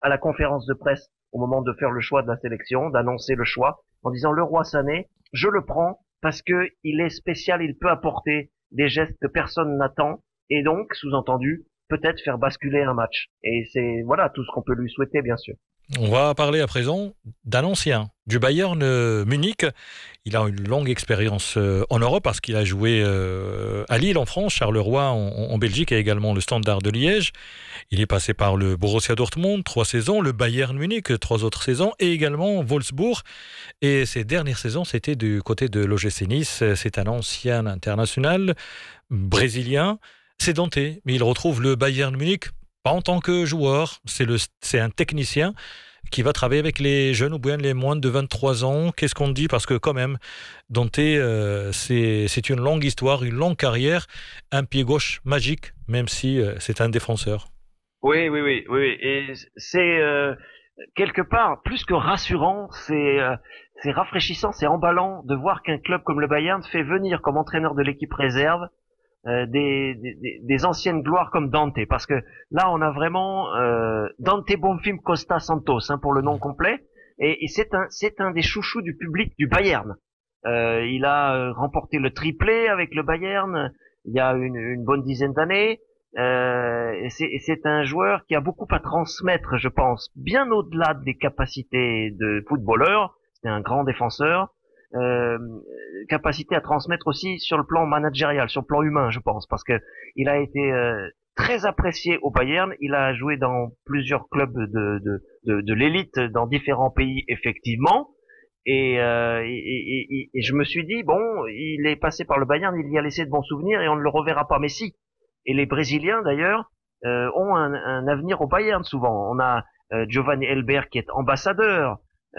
à la conférence de presse au moment de faire le choix de la sélection, d'annoncer le choix, en disant Leroy Sané, je le prends parce que il est spécial, il peut apporter des gestes que personne n'attend, et donc, sous-entendu, peut-être faire basculer un match. Et c'est, voilà, tout ce qu'on peut lui souhaiter, bien sûr. On va parler à présent d'un ancien, du Bayern Munich. Il a une longue expérience en Europe parce qu'il a joué à Lille en France, Charleroi en Belgique et également le Standard de Liège. Il est passé par le Borussia Dortmund, 3 saisons, le Bayern Munich, 3 autres saisons, et également Wolfsburg. Et ces dernières saisons, c'était du côté de l'OGC Nice. C'est un ancien international brésilien, sédenté, mais il retrouve le Bayern Munich pas en tant que joueur, c'est un technicien qui va travailler avec les jeunes ou bien les moins de 23 ans. Qu'est-ce qu'on dit? Parce que quand même, Dante, c'est une longue histoire, une longue carrière, un pied gauche magique, même si c'est un défenseur. Oui, oui, oui, oui, oui. Et c'est quelque part plus que rassurant, c'est rafraîchissant, c'est emballant de voir qu'un club comme le Bayern fait venir comme entraîneur de l'équipe réserve des anciennes gloires comme Dante, parce que là on a vraiment Dante Bonfim Costa Santos, hein, pour le nom complet, et c'est un des chouchous du public du Bayern. Il a remporté le triplé avec le Bayern il y a une bonne dizaine d'années. Et c'est un joueur qui a beaucoup à transmettre, je pense, bien au-delà des capacités de footballeur. C'est un grand défenseur. Euh, Capacité à transmettre aussi sur le plan managérial, sur le plan humain, je pense, parce que il a été très apprécié au Bayern. Il a joué dans plusieurs clubs de l'élite dans différents pays, effectivement. Et je me suis dit, bon, il est passé par le Bayern, il y a laissé de bons souvenirs et on ne le reverra pas. Mais si. Et les Brésiliens, d'ailleurs, ont un avenir au Bayern souvent. On a Giovanni Elber qui est ambassadeur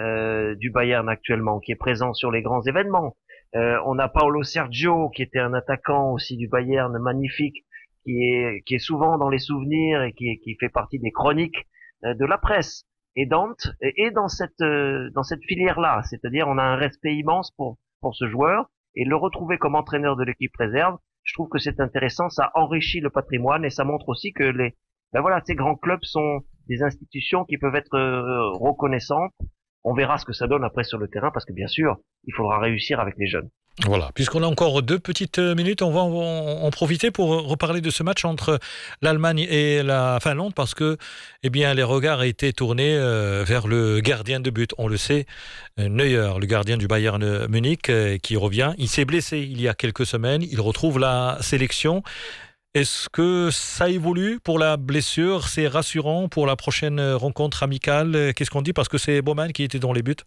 du Bayern actuellement, qui est présent sur les grands événements. On a Paolo Sergio qui était un attaquant aussi du Bayern magnifique, qui est souvent dans les souvenirs et qui fait partie des chroniques de la presse. Et Dante est dans cette filière-là, c'est-à-dire on a un respect immense pour ce joueur et le retrouver comme entraîneur de l'équipe réserve. Je trouve que c'est intéressant, ça enrichit le patrimoine et ça montre aussi que ces grands clubs sont des institutions qui peuvent être reconnaissantes. On verra ce que ça donne après sur le terrain parce que bien sûr, il faudra réussir avec les jeunes. Voilà, puisqu'on a encore 2 petites minutes, on va en profiter pour reparler de ce match entre l'Allemagne et la Finlande parce que, eh bien, les regards étaient tournés vers le gardien de but. On le sait, Neuer, le gardien du Bayern Munich, qui revient. Il s'est blessé il y a quelques semaines. Il retrouve la sélection. Est-ce que ça évolue pour la blessure? C'est rassurant pour la prochaine rencontre amicale? Qu'est-ce qu'on dit? Parce que c'est Baumann qui était dans les buts.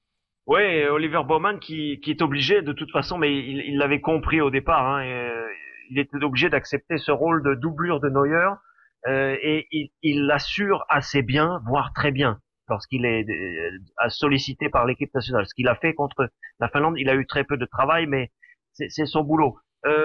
Oui, Oliver Baumann qui est obligé de toute façon, mais il l'avait compris au départ, hein, il était obligé d'accepter ce rôle de doublure de Neuer et il l'assure assez bien, voire très bien, lorsqu'il est sollicité par l'équipe nationale. Ce qu'il a fait contre la Finlande, il a eu très peu de travail, mais c'est son boulot.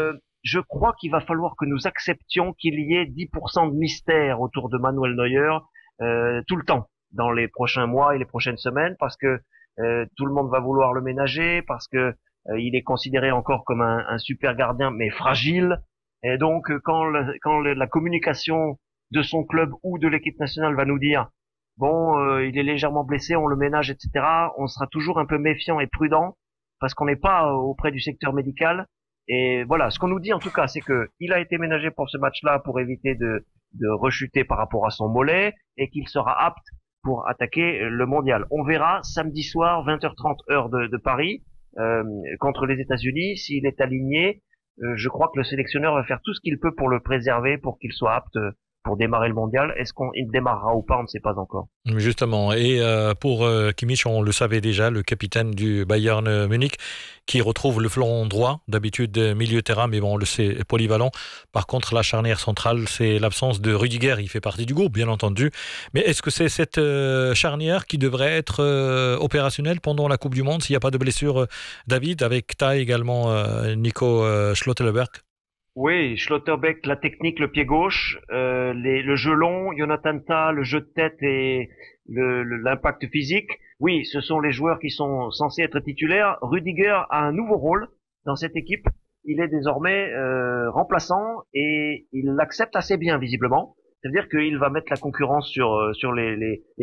Je crois qu'il va falloir que nous acceptions qu'il y ait 10% de mystère autour de Manuel Neuer tout le temps dans les prochains mois et les prochaines semaines, parce que tout le monde va vouloir le ménager parce que il est considéré encore comme un super gardien mais fragile. Et donc quand la communication de son club ou de l'équipe nationale va nous dire bon il est légèrement blessé, on le ménage, etc., on sera toujours un peu méfiant et prudent parce qu'on n'est pas auprès du secteur médical. Et voilà, ce qu'on nous dit en tout cas, c'est que il a été ménagé pour ce match-là pour éviter de rechuter par rapport à son mollet et qu'il sera apte pour attaquer le mondial. On verra samedi soir, 20h30 heure de Paris, contre les États-Unis. S'il est aligné, je crois que le sélectionneur va faire tout ce qu'il peut pour le préserver, pour qu'il soit apte pour démarrer le mondial. Est-ce qu'il démarrera ou pas? On ne sait pas encore. Justement, et pour Kimmich, on le savait déjà, le capitaine du Bayern Munich, qui retrouve le flanc droit, d'habitude milieu terrain, mais bon, on le sait, polyvalent. Par contre, la charnière centrale, c'est l'absence de Rudiger, il fait partie du groupe, bien entendu. Mais est-ce que c'est cette charnière qui devrait être opérationnelle pendant la Coupe du Monde, s'il n'y a pas de blessure, David, avec taille également Nico Schlotterberg? Oui, Schlotterbeck, la technique, le pied gauche, le jeu long, Jonathan Tah, le jeu de tête et l'impact physique. Oui, ce sont les joueurs qui sont censés être titulaires. Rudiger a un nouveau rôle dans cette équipe. Il est désormais remplaçant et il l'accepte assez bien visiblement, C'est-à-dire qu'il va mettre la concurrence sur les